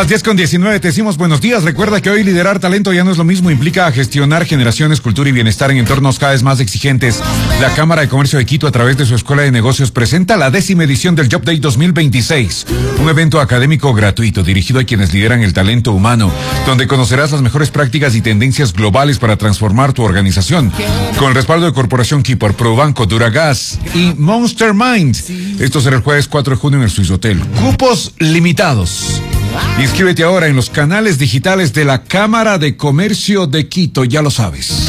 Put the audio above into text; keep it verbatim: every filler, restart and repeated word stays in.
las diez con diecinueve te decimos buenos días. Recuerda que hoy liderar talento ya no es lo mismo, implica gestionar generaciones, cultura y bienestar en entornos cada vez más exigentes. La Cámara de Comercio de Quito, a través de su Escuela de Negocios, presenta la décima edición del Job Day dos mil veintiséis, un evento académico gratuito dirigido a quienes lideran el talento humano, donde conocerás las mejores prácticas y tendencias globales para transformar tu organización, con el respaldo de Corporación Keeper, Probanco, Duragas y Monster Mind. Esto será el jueves cuatro de junio en el Swiss Hotel. Cupos limitados. Inscríbete ahora en los canales digitales de la Cámara de Comercio de Quito, ya lo sabes.